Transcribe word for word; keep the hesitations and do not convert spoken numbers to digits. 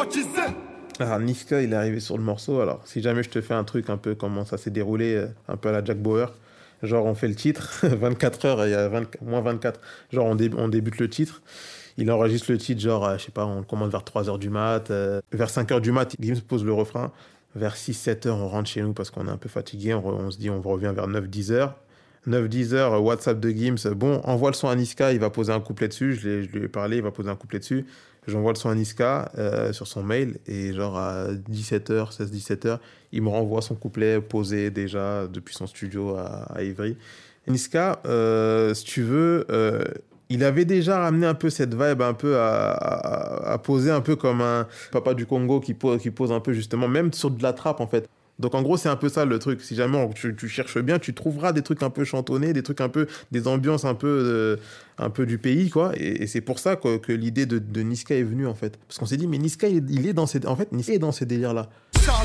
traumatisé. Alors Niska, il est arrivé sur le morceau. Alors, si jamais je te fais un truc un peu comment ça s'est déroulé, euh, un peu à la Jack Bauer, genre on fait le titre, vingt-quatre heures, il y a vingt, moins vingt-quatre, genre on, dé, on débute le titre, il enregistre le titre, genre, euh, je sais pas, on le commande vers trois heures du mat, euh, vers cinq heures du mat, Gims pose le refrain, vers six sept heures, on rentre chez nous parce qu'on est un peu fatigué, on, re, on se dit on revient vers neuf dix heures. neuf dix heures, WhatsApp de Gims, bon, envoie le son à Niska, il va poser un couplet dessus, je, l'ai, je lui ai parlé, il va poser un couplet dessus. J'envoie le son à Niska euh, sur son mail et genre à dix-sept heures, seize dix-sept heures, il me renvoie son couplet posé déjà depuis son studio à, à Ivry. Niska, euh, si tu veux, euh, il avait déjà ramené un peu cette vibe un peu à, à, à poser un peu comme un papa du Congo qui pose, qui pose un peu justement, même sur de la trappe en fait. Donc en gros, c'est un peu ça le truc. Si jamais on, tu, tu cherches bien, tu trouveras des trucs un peu chantonnés, des trucs un peu, des ambiances un peu, euh, un peu du pays, quoi. Et, et c'est pour ça que, que l'idée de, de Niska est venue, en fait. Parce qu'on s'est dit, mais Niska, il, il est dans ces, en fait, Niska est dans ces délires-là.